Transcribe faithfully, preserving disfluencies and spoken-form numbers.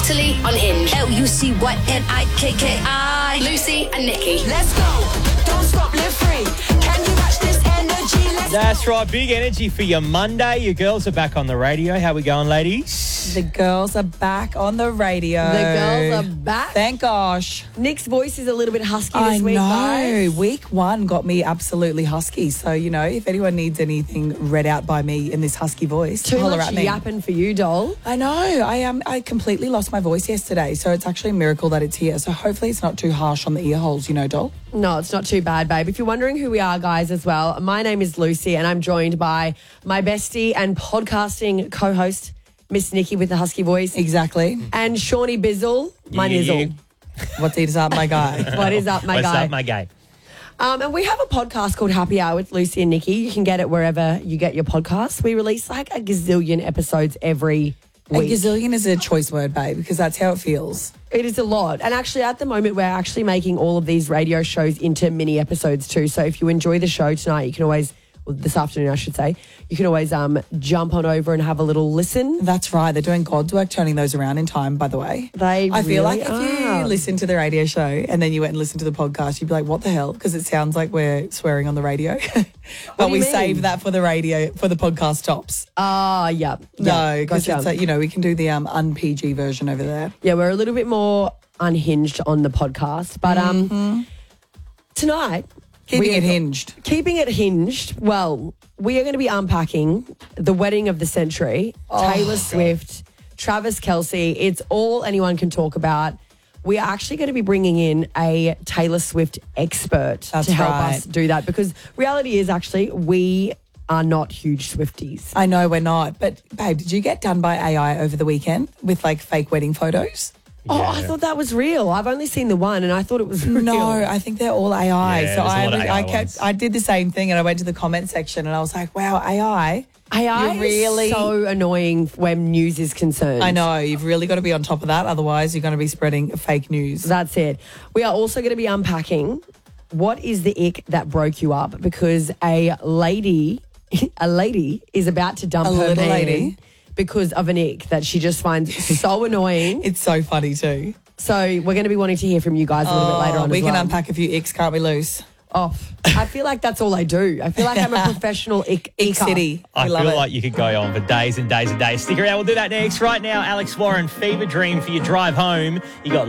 Totally Unhinged. L U C Y N I K K I. Lucy and Nikki. Let's go. Don't stop, live free. Can you match this energy? Let's That's right, big energy for your Monday. Your girls are back on the radio. How we going, ladies? The girls are back on the radio. The girls are back. Thank gosh. Nick's voice is a little bit husky I this week, know. guys. Week one got me absolutely husky. So, you know, if anyone needs anything read out by me in this husky voice, Too holler much at me. yapping for you, doll. I know. I um, I completely lost my voice yesterday. So it's actually a miracle that it's here. So hopefully it's not too harsh on the ear holes, you know, doll. No, it's not too bad, babe. If you're wondering who we are, guys, as well, my name is Lucy and I'm joined by my bestie and podcasting co-host, Miss Nikki with the husky voice. Exactly. And Shawnee Bizzle, my Yeah. nizzle. What's it up, my guy? What is up, my What's guy? up, my guy? Um, and we have a podcast called Happy Hour with Lucy and Nikki. You can get it wherever you get your podcasts. We release like a gazillion episodes every A week. gazillion is a choice word, babe, because that's how it feels. It is a lot. And actually, at the moment, we're actually making all of these radio shows into mini episodes too. So if you enjoy the show tonight, you can always, well, this afternoon, I should say, you can always um, jump on over and have a little listen. That's right. They're doing God's work turning those around in time, by the way. They I feel really like if are. you listen to the radio show and then you went and listened to the podcast, you'd be like, what the hell? Because it sounds like we're swearing on the radio. but do we you mean? save that for the radio, for the podcast tops. Ah, yeah. No, yeah, because gotcha. it's like, you know, we can do the um, un-P G version over there. Yeah, we're a little bit more unhinged on the podcast. But um, Mm-hmm. tonight... Keeping we it are- hinged. Keeping it hinged. Well, we are going to be unpacking the wedding of the century, Oh, Taylor Swift, Travis Kelce. It's all anyone can talk about. We are actually going to be bringing in a Taylor Swift expert That's to help right. us do that, because reality is actually we are not huge Swifties. I know we're not. But, babe, did you get done by A I over the weekend with, like, fake wedding photos? Oh, I Yeah. thought that was real. I've only seen the one and I thought it was real. No, I think they're all A I. Yeah, so there's a I, lot of was- A I I kept, ones. I did the same thing, and I went to the comment section and I was like, wow, A I. A I You really- is so annoying when news is concerned. I know, you've really got to be on top of that. Otherwise, you're going to be spreading fake news. That's it. We are also going to be unpacking what is the ick that broke you up, because a lady, a lady is about to dump A her little man lady. because of an ick that she just finds so annoying. It's so funny too. So we're going to be wanting to hear from you guys a little bit later on we as can well. unpack a few icks, can't we, Loose? Off. I feel like that's all I do. I feel like I'm a professional ick. Ick icker. City. I We love feel it. like you could go on for days and days and days. Stick around. We'll do that next. Right now, Alex Warren, Fever Dream for your drive home. You got